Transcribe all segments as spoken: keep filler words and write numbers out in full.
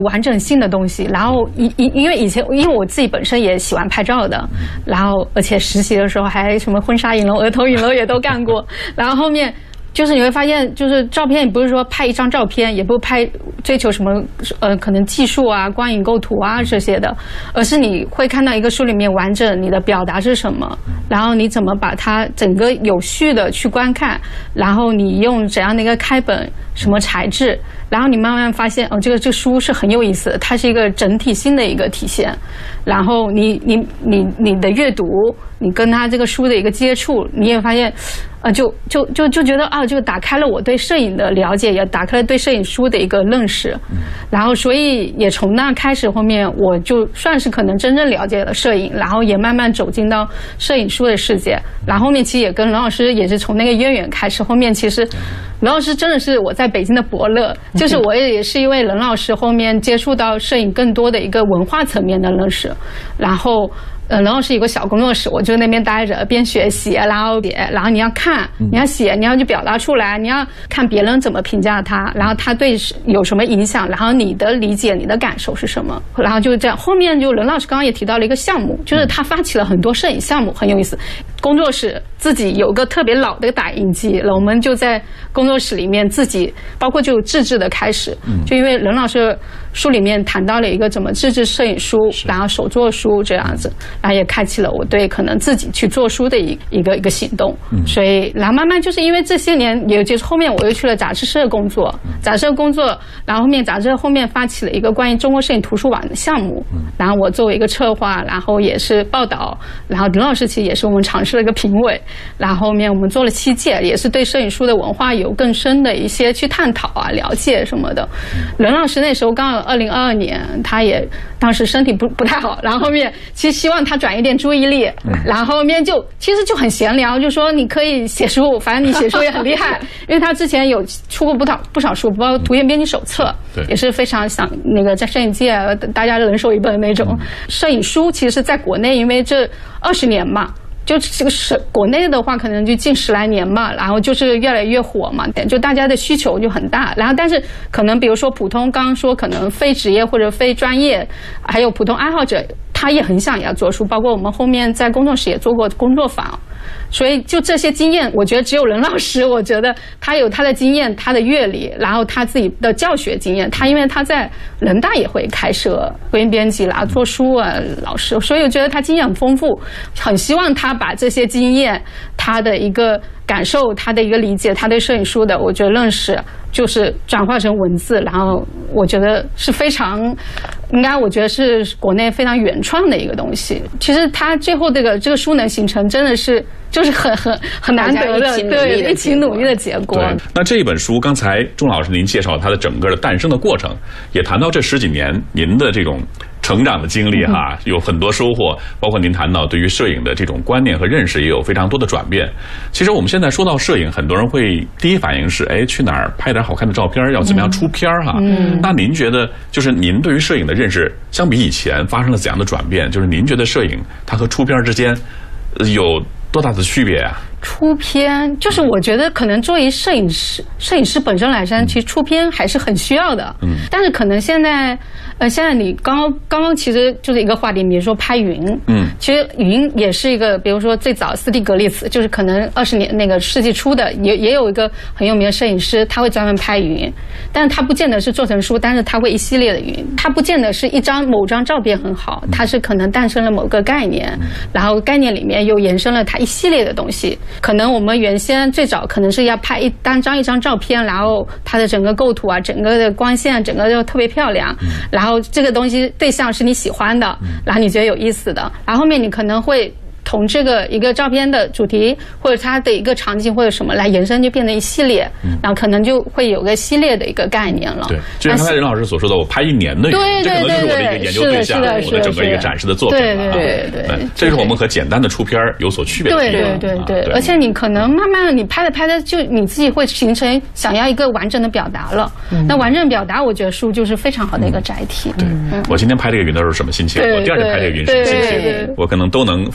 完整性的东西。然后因因因为以前因为我自己本身也喜欢拍照的，然后而且实习的时候还什么婚纱影楼、额头影楼也都干过，然后后面。就是你会发现，就是照片，也不是说拍一张照片，也不拍追求什么呃可能技术啊、光影构图啊这些的，而是你会看到一个书里面完整你的表达是什么，然后你怎么把它整个有序的去观看，然后你用怎样的一个开本、什么材质，然后你慢慢发现哦，这个这个书是很有意思的，它是一个整体性的一个体现，然后你你你你的阅读，你跟它这个书的一个接触，你也发现。呃，就就就就觉得啊，这个打开了我对摄影的了解，也打开了对摄影书的一个认识，然后所以也从那开始，后面我就算是可能真正了解了摄影，然后也慢慢走进到摄影书的世界，然后后面其实也跟任老师也是从那个渊源开始，后面其实任老师真的是我在北京的伯乐，就是我也是因为任老师后面接触到摄影更多的一个文化层面的认识，然后。呃，然后是有个小工作室，我就那边待着，边学习，然后别，然后你要看，你要写，你要去表达出来，你要看别人怎么评价他，然后他对有什么影响，然后你的理解、你的感受是什么，然后就这样。后面就任老师刚刚也提到了一个项目，就是他发起了很多摄影项目，很有意思。工作室自己有个特别老的打印机，我们就在工作室里面自己，包括就自制的开始，就因为任老师书里面谈到了一个怎么自制摄影书，然后手做书这样子。然后也开启了我对可能自己去做书的一一个一个行动，嗯、所以然后慢慢就是因为这些年，也就是后面我又去了杂志社工作，杂志社工作，然后后面杂志社后面发起了一个关于中国摄影图书馆的项目，然后我作为一个策划，然后也是报道，然后任老师其实也是我们尝试了一个评委，然后后面我们做了七届，也是对摄影书的文化有更深的一些去探讨啊、了解什么的。任老师那时候刚好二零二二年，他也当时身体不不太好，然后后面其实希望他。他转移点注意力，然后后面就其实就很闲聊，就说你可以写书，反正你写书也很厉害，因为他之前有出过不少不少书，包括图片编辑手册，也是非常想那个在摄影界大家人手一本的那种。嗯、摄影书其实在国内，因为这二十年嘛。就这个是国内的话，可能就近十来年嘛，然后就是越来越火嘛，就大家的需求就很大。然后，但是可能比如说普通，刚刚说可能非职业或者非专业，还有普通爱好者，他也很想要做书。包括我们后面在工作室也做过工作坊，所以就这些经验，我觉得只有任老师，我觉得他有他的经验，他的阅历，然后他自己的教学经验。他因为他在人大也会开设图片编辑啦、做书啊老师，所以我觉得他经验很丰富，很希望他。把这些经验，他的一个感受，他的一个理解，他对摄影书的，我觉得认识，就是转化成文字，然后我觉得是非常，应该我觉得是国内非常原创的一个东西。其实他最后这个这个书能形成，真的是就是很很很难得的，对，一起努力的结果。 对，那这一本书，刚才钟老师您介绍它的整个的诞生的过程，也谈到这十几年您的这种。成长的经历哈，有很多收获，包括您谈到对于摄影的这种观念和认识也有非常多的转变。其实我们现在说到摄影，很多人会第一反应是，哎，去哪儿拍点好看的照片，要怎么样出片哈？嗯，那您觉得就是您对于摄影的认识，相比以前发生了怎样的转变？就是您觉得摄影它和出片之间有多大的区别啊？ 出片就是我觉得可能作为摄影师，摄影师本身来说，其实出片还是很需要的。嗯，但是可能现在，呃，现在你刚刚刚刚其实就是一个话题，比如说拍云，嗯，其实云也是一个，比如说最早斯蒂格利茨，就是可能二十年那个世纪初的，也也有一个很有名的摄影师，他会专门拍云，但是他不见得是做成书，但是他会一系列的云，他不见得是一张某张照片很好，他是可能诞生了某个概念，然后概念里面又延伸了他一系列的东西。可能我们原先最早可能是要拍一单张一张照片，然后它的整个构图啊，整个的光线，整个就特别漂亮，然后这个东西对象是你喜欢的，然后你觉得有意思的，然后后面你可能会从这个一个照片的主题或者它的一个场景或者什么来延伸，就变成一系列，然后可能就会有个系列的一个概念了。 对，就像刚才任老师所说的，我拍一年的云，这可能就是我的一个研究对象，我的整个一个展示的作品了。 对对对对， 这是我们和简单的出片有所区别的地方。 对对对对，而且你可能慢慢你拍着拍着，就你自己会形成想要一个完整的表达了。那完整表达，我觉得书就是非常好的一个载体。 对，我今天拍这个云的时候什么心情？我第二天拍这个云什么心情？我可能都能反映在我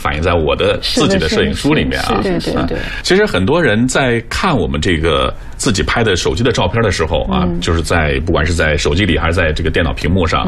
我的自己的摄影书里面啊。 对对对。 其实很多人在看我们这个自己拍的手机的照片的时候啊，就是在不管是在手机里还是在这个电脑屏幕上，